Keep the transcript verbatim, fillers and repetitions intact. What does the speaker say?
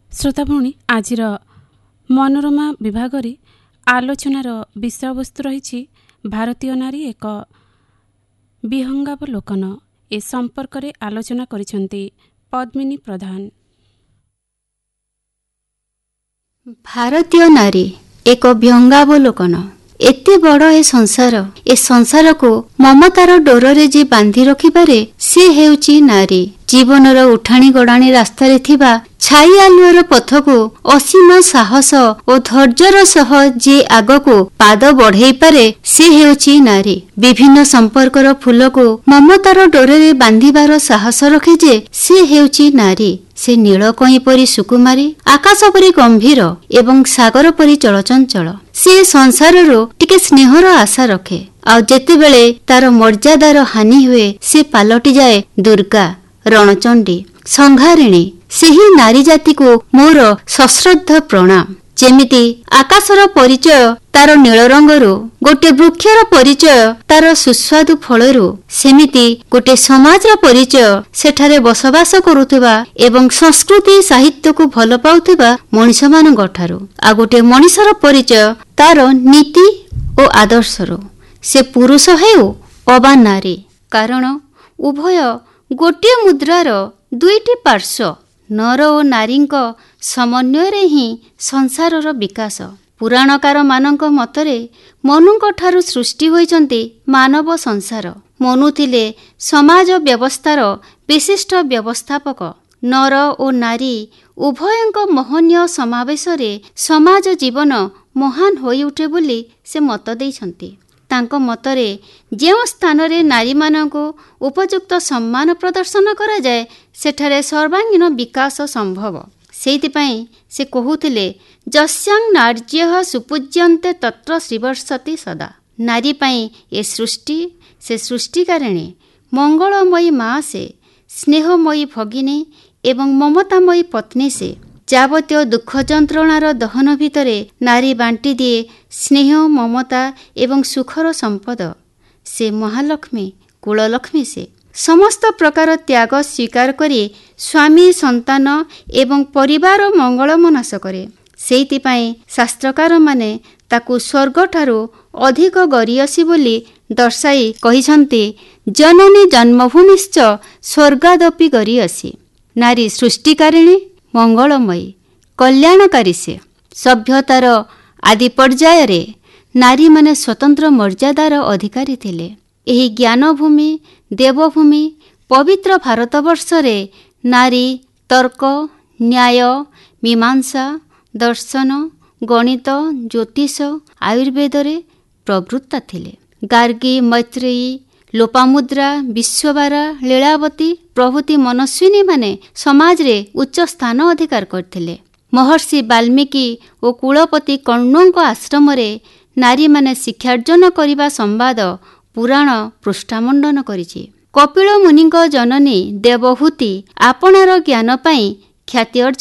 ଶ୍ରୋତାଭଉଣୀ, ଆଜିର ମନୋରମା ବିଭାଗରେ ଆଲୋଚନାର ବିଷୟବସ୍ତୁ ରହିଛି ଭାରତୀୟ ନାରୀ ଏକ ବିହଙ୍ଗାବଲୋକନ। ଏ ସମ୍ପର୍କରେ ଆଲୋଚନା କରିଛନ୍ତି ପଦ୍ମିନୀ ପ୍ରଧାନ। ଭାରତୀୟ ନାରୀ ଏକ ବିହଙ୍ଗାବଲୋକନ। ଏତେ ବଡ଼ ଏ ସଂସାର, ଏ ସଂସାରକୁ ମମତାର ଡୋରରେ ଯେ ବାନ୍ଧି ରଖିପାରେ ସେ ହେଉଛି ନାରୀ। ଜୀବନର ଉଠାଣି ଗଡ଼ାଣି ରାସ୍ତାରେ ଥିବା ଛାଇ ଆଲୁଅର ପଥକୁ ଅସୀମ ସାହସ ଓ ଧୈର୍ଯ୍ୟର ସହ ଯେ ଆଗକୁ ପାଦ ବଢ଼େଇ ପାରେ ସେ ହେଉଛି ନାରୀ। ବିଭିନ୍ନ ସମ୍ପର୍କର ଫୁଲକୁ ମମତାର ଡୋରରେ ବାନ୍ଧିବାର ସାହସ ରଖେ ଯେ ସେ ହେଉଛି ନାରୀ। ସେ ନୀଳକଇଁ ପରି ସୁକୁମାରୀ, ଆକାଶ ପରି ଗମ୍ଭୀର ଏବଂ ସାଗର ପରି ଚଳଚଞ୍ଚଳ। ସେ ସଂସାରରୁ ଟିକେ ସ୍ନେହର ଆଶା ରଖେ, ଆଉ ଯେତେବେଳେ ତାର ମର୍ଯ୍ୟାଦାର ହାନି ହୁଏ ସେ ପାଲଟିଯାଏ ଦୁର୍ଗା, ରଣଚଣ୍ଡୀ, ସଂହାରିଣୀ। ସେହି ନାରୀ ଜାତିକୁ ମୋର ସଶ୍ରଦ୍ଧ ପ୍ରଣାମ। ଯେମିତି ଆକାଶର ପରିଚୟ ତାର ନୀଳ ରଙ୍ଗରୁ, ଗୋଟେ ବୃକ୍ଷର ପରିଚୟ ତାର ସୁସ୍ୱାଦୁ ଫଳରୁ, ସେମିତି ଗୋଟେ ସମାଜର ପରିଚୟ ସେଠାରେ ବସବାସ କରୁଥିବା ଏବଂ ସଂସ୍କୃତି ସାହିତ୍ୟକୁ ଭଲ ପାଉଥିବା ମଣିଷମାନଙ୍କ ଠାରୁ। ଆଉ ଗୋଟେ ମଣିଷର ପରିଚୟ ତାର ନୀତି ଓ ଆଦର୍ଶରୁ। ସେ ପୁରୁଷ ହେଉ ଅବା ନାରୀ, କାରଣ ଉଭୟ ଗୋଟିଏ ମୁଦ୍ରାର ଦୁଇଟି ପାର୍ଶ୍ୱ। ନର ଓ ନାରୀଙ୍କ ସମନ୍ୱୟରେ ହିଁ ସଂସାରର ବିକାଶ। ପୁରାଣକାରମାନଙ୍କ ମତରେ ମନୁଙ୍କ ଠାରୁ ସୃଷ୍ଟି ହୋଇଛନ୍ତି ମାନବ ସଂସାର। ମନୁ ଥିଲେ ସମାଜ ବ୍ୟବସ୍ଥାର ବିଶିଷ୍ଟ ବ୍ୟବସ୍ଥାପକ। ନର ଓ ନାରୀ ଉଭୟଙ୍କ ମହନୀୟ ସମାବେଶରେ ସମାଜ ଜୀବନ ମହାନ ହୋଇଉଠେ ବୋଲି ସେ ମତ ଦେଇଛନ୍ତି। ତାଙ୍କ ମତରେ ଯେଉଁ ସ୍ଥାନରେ ନାରୀମାନଙ୍କୁ ଉପଯୁକ୍ତ ସମ୍ମାନ ପ୍ରଦର୍ଶନ କରାଯାଏ ସେଠାରେ ସର୍ବାଙ୍ଗୀନ ବିକାଶ ସମ୍ଭବ। ସେଇଥିପାଇଁ ସେ କହୁଥିଲେ, ଯସ୍ୟାଂ ନାର୍ଯ୍ୟଃ ସୁପୂଜ୍ୟନ୍ତେ ତତ୍ର ଶ୍ରୀବର୍ଷତି ସଦା। ନାରୀ ପାଇଁ ଏ ସୃଷ୍ଟି, ସେ ସୃଷ୍ଟିକାରିଣୀ, ମଙ୍ଗଳମୟୀ ମା ସେ, ସ୍ନେହମୟୀ ଭଗିନୀ ଏବଂ ମମତାମୟୀ ପତ୍ନୀ ସେ। ଯାବତୀୟ ଦୁଃଖ ଯନ୍ତ୍ରଣାର ଦହନ ଭିତରେ ନାରୀ ବାଣ୍ଟି ଦିଏ ସ୍ନେହ, ମମତା ଏବଂ ସୁଖର ସମ୍ପଦ। ସେ ମହାଲକ୍ଷ୍ମୀ, କୁଳଲକ୍ଷ୍ମୀ ସେ। ସମସ୍ତ ପ୍ରକାର ତ୍ୟାଗ ସ୍ୱୀକାର କରି ସ୍ୱାମୀ, ସନ୍ତାନ ଏବଂ ପରିବାର ମଙ୍ଗଳ ମନାଶ କରେ। ସେଇଥିପାଇଁ ଶାସ୍ତ୍ରକାରମାନେ ତାକୁ ସ୍ୱର୍ଗଠାରୁ ଅଧିକ ଗରିୟସୀ ବୋଲି ଦର୍ଶାଇ କହିଛନ୍ତି, ଜନନୀ ଜନ୍ମଭୂମିଶ୍ଚ ସ୍ୱର୍ଗାଦପି ଗରିୟସୀ। ନାରୀ ସୃଷ୍ଟିକାରିଣୀ, ମଙ୍ଗଳମୟୀ, କଲ୍ୟାଣକାରୀ ସେ। ସଭ୍ୟତାର ଆଦି ପର୍ଯ୍ୟାୟରେ ନାରୀମାନେ ସ୍ୱତନ୍ତ୍ର ମର୍ଯ୍ୟାଦାର ଅଧିକାରୀ ଥିଲେ। ଏହି ଜ୍ଞାନଭୂମି, ଦେବଭୂମି, ପବିତ୍ର ଭାରତବର୍ଷରେ ନାରୀ ତର୍କ, ନ୍ୟାୟ, ମୀମାଂସା, ଦର୍ଶନ, ଗଣିତ, ଜ୍ୟୋତିଷ, ଆୟୁର୍ବେଦରେ ପ୍ରବୃତ୍ତା ଥିଲେ। ଗାର୍ଗୀ, ମୈତ୍ରେୟୀ, ଲୋପାମୁଦ୍ରା, ବିଶ୍ୱବାରା, ଲୀଳାବତୀ ପ୍ରଭୃତି ମନସ୍ୱିନୀମାନେ ସମାଜରେ ଉଚ୍ଚ ସ୍ଥାନ ଅଧିକାର କରିଥିଲେ। ମହର୍ଷି ବାଲ୍ମୀକି ଓ କୁଳପତି କଣ୍ୱଙ୍କ ଆଶ୍ରମରେ ନାରୀମାନେ ଶିକ୍ଷାର୍ଜନ କରିବା ସମ୍ବାଦ ପୁରାଣ ପୃଷ୍ଠାମଣ୍ଡନ କରିଛି। କପିଳ ମୁନିଙ୍କ ଜନନୀ ଦେବହୂତି ଆପଣାର ଜ୍ଞାନ ପାଇଁ ଖ୍ୟାତି ଅର୍ଜନ